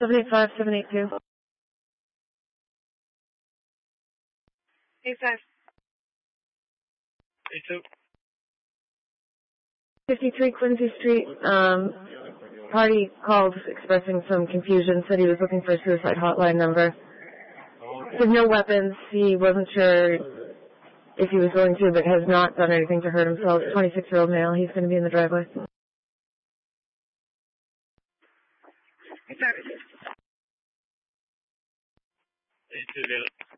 785-782. 85. 82. 53 Quincy Street, party called expressing some confusion, said he was looking for a suicide hotline number. Said no weapons, he wasn't sure if he was going to, but has not done anything to hurt himself. 26-year-old male, he's going to be in the driveway. 85. 82.